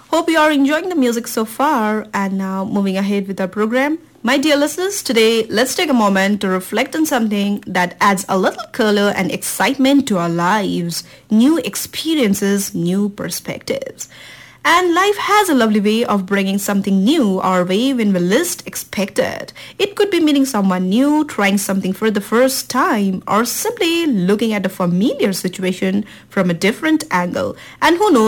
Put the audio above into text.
Hope you are enjoying the music so far. And now moving ahead with our program. My dear listeners, today let's take a moment to reflect on something that adds a little color and excitement to our lives. New experiences, new perspectives. And life has a lovely way of bringing something new our way when we least expect it. It could be meeting someone new, trying something for the first time, or simply looking at a familiar situation from a different angle. And who knows,